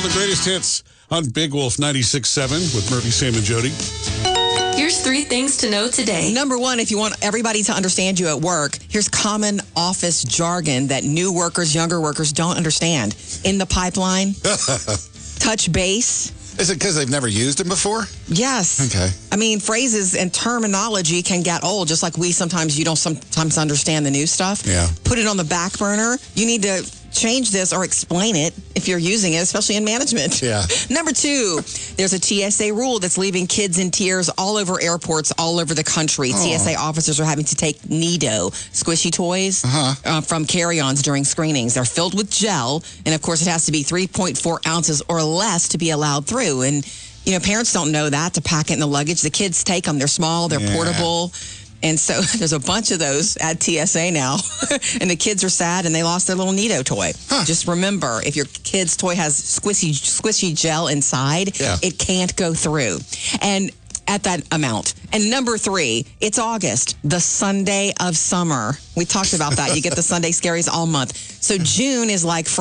the greatest hits on Big Wolf 96.7 with Murphy, Sam, and Jody. Here's 3 things to know today. Number 1, if you want everybody to understand you at work, here's common office jargon that new workers, younger workers don't understand. In the pipeline, touch base. Is it because they've never used them before? Yes. Okay. I mean, phrases and terminology can get old, just like you don't sometimes understand the new stuff. Yeah. Put it on the back burner. You need to change this or explain it if you're using it, especially in management. Yeah. Number 2, there's a TSA rule that's leaving kids in tears all over airports, all over the country. TSA officers are having to take Nido, squishy toys, from carry-ons during screenings. They're filled with gel, and of course it has to be 3.4 ounces or less to be allowed through. And, parents don't know that, to pack it in the luggage. The kids take them. They're small, they're portable. And so there's a bunch of those at TSA now. And the kids are sad and they lost their little Nido toy. Just remember, if your kid's toy has squishy gel inside, it can't go through. And at that amount. And number 3, it's August, the Sunday of summer. We talked about that. You get the Sunday scaries all month. So June is like